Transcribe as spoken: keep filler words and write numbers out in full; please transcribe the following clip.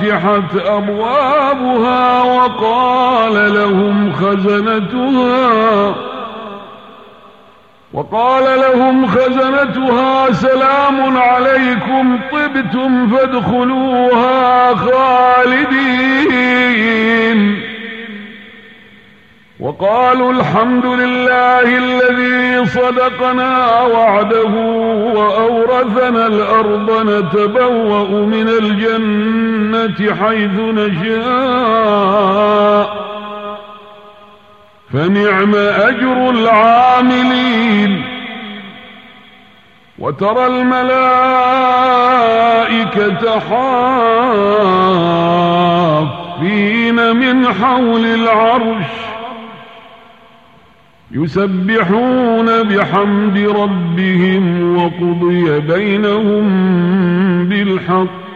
وفتحت أبوابها وقال لهم خزنتها وقال لهم خزنتها سلام عليكم طبتم فادخلوها خالدين. وقالوا الحمد لله الذي صدقنا وعده وأورثنا الأرض نتبوأ من الجنة حيث نشاء فنعم أجر العاملين. وترى الملائكة حافين من حول العرش يسبحون بحمد ربهم وقضي بينهم بالحق